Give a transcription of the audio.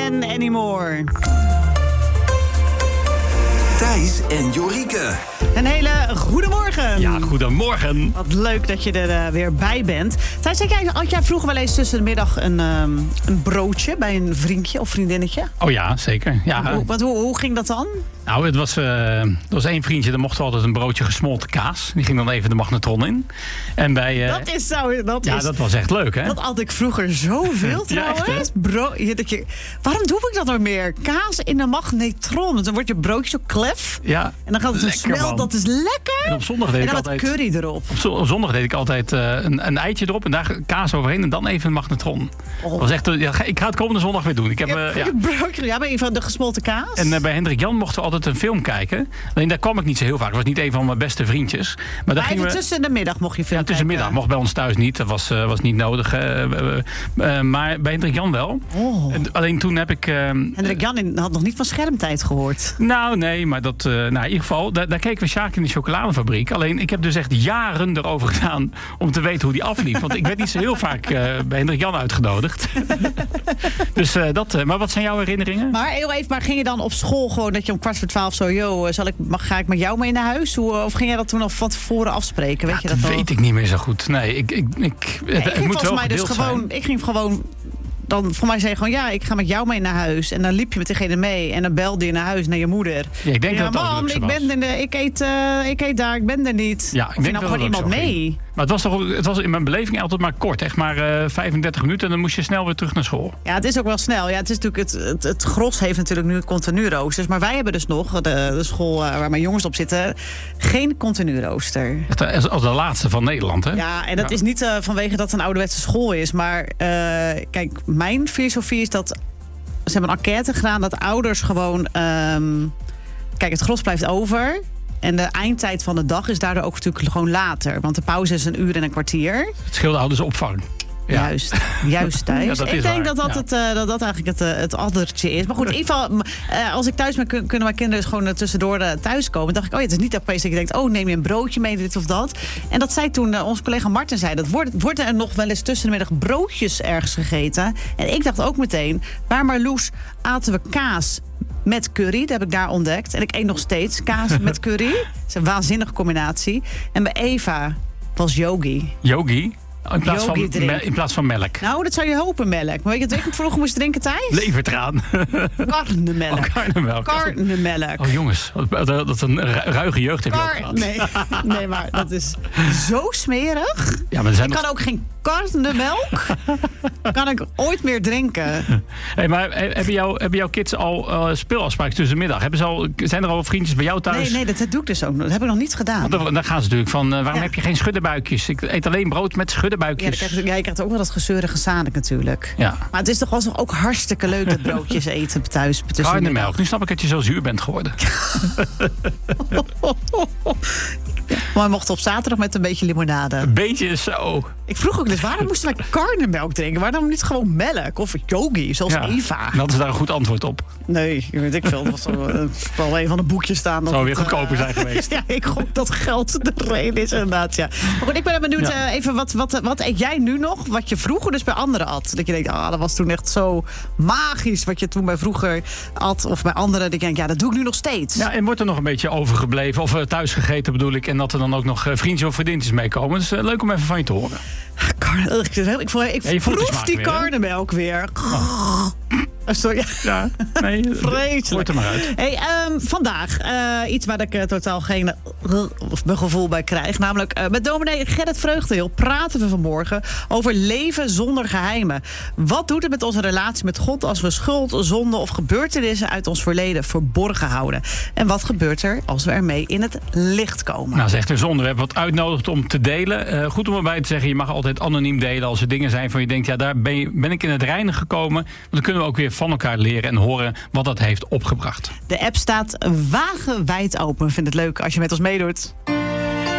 Man Anymore. Thijs en Jorike. Een hele goede morgen. Ja, goedemorgen. Wat leuk dat je er weer bij bent. Thijs, had jij vroeger wel eens tussen de middag een broodje bij een vriendje of vriendinnetje? Oh ja, zeker. Ja. Hoe ging dat dan? Nou, er was één vriendje, daar mochten we altijd een broodje gesmolten kaas. Die ging dan even de magnetron in. En bij, dat was echt leuk, hè? Dat had ik vroeger zoveel trouwens. Waarom doe ik dat nou meer? Kaas in de magnetron. Dan wordt je broodje zo klef. Ja. En dan gaat het zo smelt. Dat is lekker. En op zondag deed ik altijd curry erop. Op zondag deed ik altijd een eitje erop en daar kaas overheen en dan even een magnetron. Dat was echt, ik ga het komende zondag weer doen. Ik heb broodje. Ja, ben je van de gesmolten kaas? En bij Hendrik Jan mochten we altijd een film kijken. Alleen daar kwam ik niet zo heel vaak. Het was niet een van mijn beste vriendjes. Maar daar tussen de middag mocht je film kijken? Tussen de middag. Mocht bij ons thuis niet. Dat was niet nodig. Maar bij Hendrik Jan wel. Oh. Alleen toen heb ik... Hendrik Jan had nog niet van schermtijd gehoord. Nou, nee. Maar dat... in ieder geval, daar keken we Sjaak in de chocoladefabriek. Alleen, ik heb dus echt jaren erover gedaan om te weten hoe die afliep. Want ik werd niet zo heel vaak bij Hendrik Jan uitgenodigd. Dus maar wat zijn jouw herinneringen? Maar heel even, ging je dan op school gewoon dat je om 11:15 zo... ga ik met jou mee naar huis? Of ging jij dat toen al van tevoren afspreken? Weet je dat weet ik niet meer zo goed. Nee, het moet wel gedeeld zijn. Ik ging gewoon... Dan voor mij zei je gewoon, ja, ik ga met jou mee naar huis. En dan liep je met degene mee. En dan belde je naar huis, naar je moeder. Ja, ik denk dat het mam, ik eet daar, ik ben er niet. Ja, ik denk dat gewoon iemand mee. Maar het was in mijn beleving altijd maar kort. Echt maar 35 minuten en dan moest je snel weer terug naar school. Ja, het is ook wel snel. Ja, het is natuurlijk het gros heeft natuurlijk nu continu roosters. Maar wij hebben dus nog, de school waar mijn jongens op zitten, geen continu rooster. Echt als de laatste van Nederland, hè? Ja, en dat is niet vanwege dat het een ouderwetse school is. Maar kijk, mijn filosofie is dat ze hebben een enquête gedaan dat ouders gewoon... kijk, het gros blijft over. En de eindtijd van de dag is daardoor ook natuurlijk gewoon later. Want de pauze is 1 uur en een kwartier. Het scheelde ouders opvang. Ja. Juist Thijs. Ja, ik denk dat eigenlijk het addertje is. Maar goed, in ieder geval, als ik thuis ben, kunnen mijn kinderen dus gewoon tussendoor thuiskomen. Dacht ik, het is niet dat opeens dat je denkt, neem je een broodje mee, dit of dat. En dat zei toen onze collega Martin zei, dat worden er nog wel eens tussen de middag broodjes ergens gegeten. En ik dacht ook meteen, waar Marloes aten we kaas met curry, dat heb ik daar ontdekt. En ik eet nog steeds kaas met curry. Dat is een waanzinnige combinatie. En bij Eva was yogi. Yogi? In plaats van melk. Nou, dat zou je hopen, melk. Maar weet je wat ik vroeger moest drinken, Thijs? Levertraan. Karnemelk. Karnemelk. Oh jongens, dat is een ruige jeugd heb je ook gehad. Nee, maar dat is zo smerig. Ja, maar ik kan ook geen karnemelk kan ik ooit meer drinken. Hey, maar hebben jouw kids al speelafspraken tussen de middag? Zijn er al vriendjes bij jou thuis? Nee, dat doe ik dus ook. Dat heb ik nog niet gedaan. Want dan gaan ze natuurlijk van, waarom heb je geen schuddenbuikjes? Ik eet alleen brood met schuddenbuikjes. Ja, je krijgt ook wel dat gezeurige zanik natuurlijk. Ja. Maar het is toch ook hartstikke leuk dat broodjes eten thuis. Karnemelk. Nu snap ik dat je zo zuur bent geworden. Maar we mochten op zaterdag met een beetje limonade. Een beetje zo. Ik vroeg ook dus, waarom moesten wij karnemelk drinken? Waarom niet gewoon melk of yogi, zoals Eva? Dat is daar een goed antwoord op. Nee, weet ik veel. Dat was wel een van de boekjes staan. Dat zou weer goedkoper zijn geweest. Ja, ik gok dat geld de reden is inderdaad, ja. Maar goed, ik ben benieuwd, even wat eet jij nu nog? Wat je vroeger dus bij anderen at? Dat je denkt, dat was toen echt zo magisch wat je toen bij vroeger at. Of bij anderen, dat je denkt, dat doe ik nu nog steeds. Ja, en wordt er nog een beetje overgebleven, of thuis gegeten bedoel ik. En dat er dan ook nog vriendjes of vriendintjes meekomen. Dus leuk om even van je te horen. Ik proef die karnemelk weer. Oh. Sorry. Ja, nee. Vreselijk. Hoort er maar uit. Hey, vandaag iets waar ik totaal geen gevoel bij krijg. Namelijk met dominee Gerrit Vreugdeheel praten we vanmorgen over leven zonder geheimen. Wat doet het met onze relatie met God als we schuld, zonde of gebeurtenissen uit ons verleden verborgen houden? En wat gebeurt er als we ermee in het licht komen? Nou, zegt er zonde. We hebben wat uitnodigd om te delen. Goed om erbij te zeggen, je mag altijd anoniem delen als er dingen zijn van je denkt, daar ben ik in het reine gekomen. Want dan kunnen we ook weer van elkaar leren en horen wat dat heeft opgebracht. De app staat wagenwijd open. Ik vind het leuk als je met ons meedoet.